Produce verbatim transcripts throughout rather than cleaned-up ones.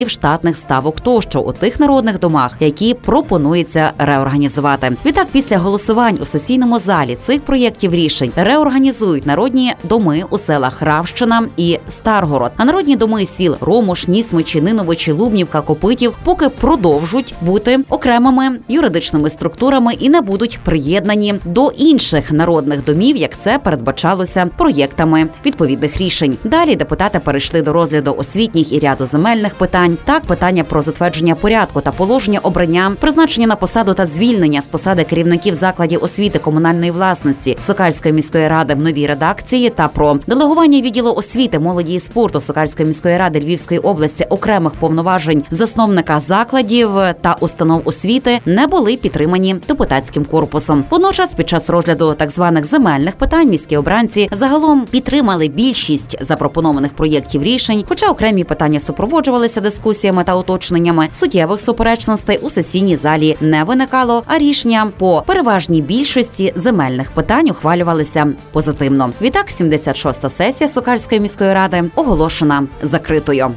штатних ставок тощо у тих народних домах, які пропонується реорганізувати. Відтак, після голосувань у сесійному залі цих проєктів рішень реорганізують народні доми у селах Равщина і Старгород. А народні доми сіл Ромуш, Нісмичі, Ниновичі, Лубнівка, Копитів поки продовжують бути окремими юридичними структурами і не будуть приєднані до інших народних домів, як це передбачалося проєктами відповідних рішень. Далі депутати перейшли до розгляду освітніх і ряду земельних питань. Так, питання про затвердження порядку та положення обрання, призначення на посаду та звільнення з посади керівників закладів освіти комунальної власності Сокальської міської ради в новій редакції та про делегування відділу освіти, молоді і спорту Сокальської міської ради Львівської області окремих повноважень засновника закладів та установ освіти не були підтримані депутатським корпусом. Водночас, під час розгляду так званих земельних питань міські обранці загалом підтримали більшість запропонованих проєктів рішень, хоча окремі питання супроводжувалися дискусіями та уточненнями, суттєвих суперечностей у сесійній залі не виникало, а рішення по переважній більшості земельних питань ухвалювалися позитивно. Відтак, сімдесят шоста сесія Сокальської міської ради оголошена закритою.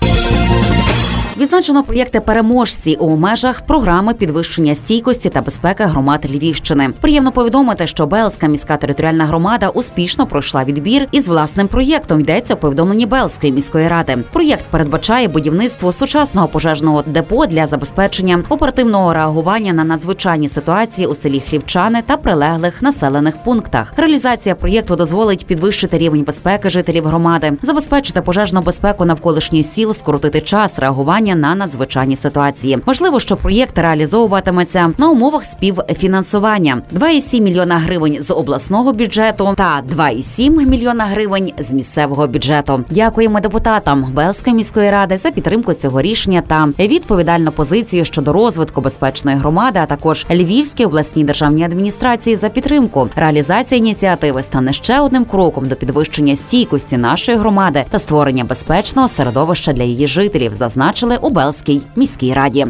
Відзначено проєкти переможці у межах програми підвищення стійкості та безпеки громад Львівщини. Приємно повідомити, що Белзька міська територіальна громада успішно пройшла відбір із власним проєктом, йдеться у повідомленні Белзької міської ради. Проєкт передбачає будівництво сучасного пожежного депо для забезпечення оперативного реагування на надзвичайні ситуації у селі Хлівчани та прилеглих населених пунктах. Реалізація проєкту дозволить підвищити рівень безпеки жителів громади, забезпечити пожежну безпеку навколишніх сіл, скоротити час реагування на надзвичайні ситуації. Важливо, що проєкт реалізовуватиметься на умовах співфінансування. два цілих сім мільйона гривень з обласного бюджету та два цілих сім мільйона гривень з місцевого бюджету. Дякуємо депутатам Белзької міської ради за підтримку цього рішення та відповідальну позицію щодо розвитку безпечної громади, а також Львівській обласній державній адміністрації за підтримку. Реалізація ініціативи стане ще одним кроком до підвищення стійкості нашої громади та створення безпечного середовища для її жителів, зазначили у Белзькій міській раді.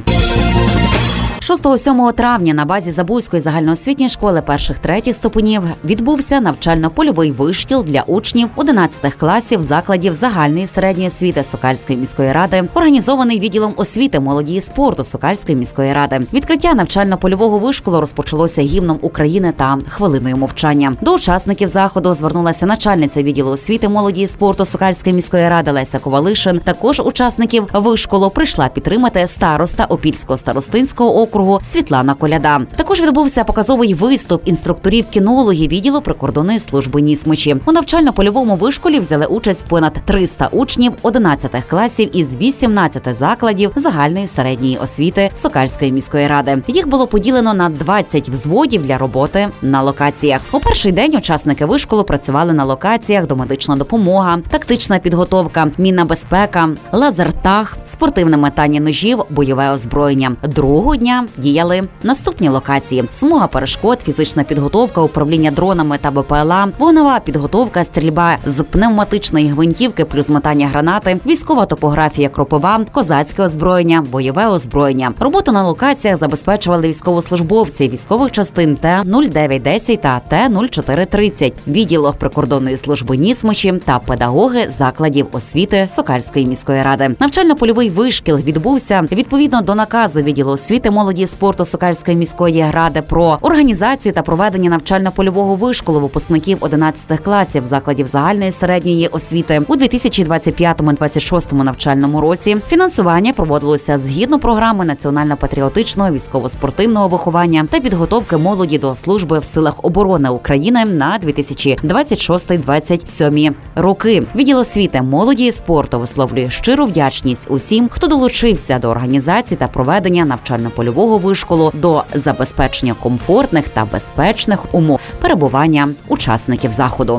шостого-сьомого травня на базі Забузької загальноосвітньої школи перших-третіх ступенів відбувся навчально-польовий вишкіл для учнів одинадцятих класів закладів загальної середньої освіти Сокальської міської ради, організований відділом освіти, молоді і спорту Сокальської міської ради. Відкриття навчально-польового вишколу розпочалося гімном України та хвилиною мовчання. До учасників заходу звернулася начальниця відділу освіти, молоді і спорту Сокальської міської ради Леся Ковалишин. Також учасників вишколу прийшла підтримати староста Опільського старостинського округу Світлана Коляда. Також відбувся показовий виступ інструкторів-кінологів відділу прикордонної служби Нісмичі. У навчально-польовому вишколі взяли участь понад триста учнів одинадцятих класів із вісімнадцяти закладів загальної середньої освіти Сокальської міської ради. Їх було поділено на двадцять взводів для роботи на локаціях. У перший день учасники вишколу працювали на локаціях домедична допомога, тактична підготовка, мінна безпека, лазертаг, спортивне метання ножів, бойове озброєння. Другого дня діяли наступні локації: смуга перешкод, фізична підготовка, управління дронами та БПЛА, вогнева підготовка, стрільба з пневматичної гвинтівки плюс метання гранати, військова топографія Кропива, козацьке озброєння, бойове озброєння. Роботу на локаціях забезпечували військовослужбовці військових частин Т нуль дев'ять десять та Т нуль чотири тридцять, відділу прикордонної служби Нісмичі та педагоги закладів освіти Сокальської міської ради. Навчально-польовий вишкіл відбувся відповідно до наказу відділу освіти, молоді і спорту Сокальської міської ради про організацію та проведення навчально-польового вишколу випускників одинадцятих класів закладів загальної середньої освіти у дві тисячі двадцять п'ятому - двадцять шостому навчальному році. Фінансування проводилося згідно програми національно-патріотичного військово-спортивного виховання та підготовки молоді до служби в силах оборони України на дві тисячі двадцять шостий - двадцять сьомий роки. Відділ освіти, молоді і спорту висловлює щиру вдячність усім, хто долучився до організації та проведення навчально-польового вишколу до забезпечення комфортних та безпечних умов перебування учасників заходу.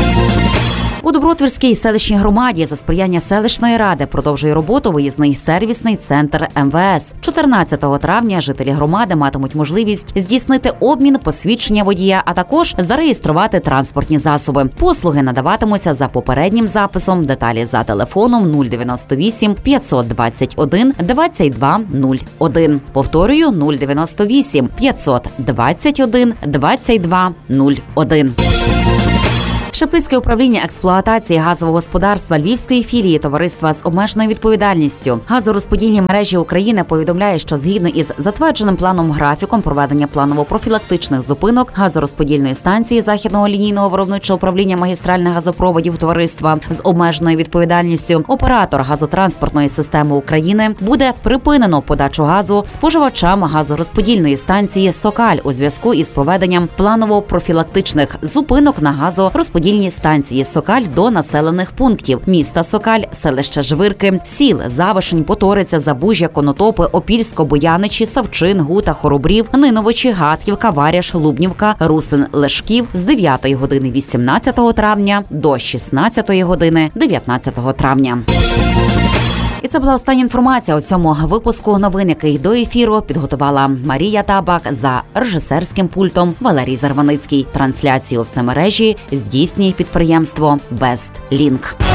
У Добротвірській селищній громаді за сприяння селищної ради продовжує роботу виїзний сервісний центр Ем Ве Ес. чотирнадцятого травня жителі громади матимуть можливість здійснити обмін посвідчення водія, а також зареєструвати транспортні засоби. Послуги надаватимуться за попереднім записом. Деталі за телефоном нуль дев'яносто вісім п'ятсот двадцять один двадцять два нуль один. Повторюю, нуль дев'яносто вісім п'ятсот двадцять один двадцять два нуль один. Шептицьке управління експлуатації газового господарства Львівської філії товариства з обмеженою відповідальністю газорозподільні мережі України повідомляє, що згідно із затвердженим планом графіком проведення планово-профілактичних зупинок газорозподільної станції Західного лінійного виробничого управління магістральних газопроводів товариства з обмеженою відповідальністю оператор газотранспортної системи України буде припинено подачу газу споживачам газорозподільної станції «Сокаль» у зв'язку із проведенням планово-профілактичних зупинок на газорозподільній станції «Сокаль» до населених пунктів міста Сокаль, селища Жвирки, сіл Завишень, Поториця, Забужжя, Конотопи, Опільсько, Бояничі, Савчин, Гута, Хоробрів, Ниновичі, Гатьківка, Варяш, Лубнівка, Русин, Лешків з дев'ятої години вісімнадцятого травня до шістнадцятої години дев'ятнадцятого травня. І це була остання інформація у цьому випуску новин, який до ефіру підготувала Марія Табак, за режисерським пультом Валерій Зарваницький. Трансляцію в мережі здійснює підприємство Best Link.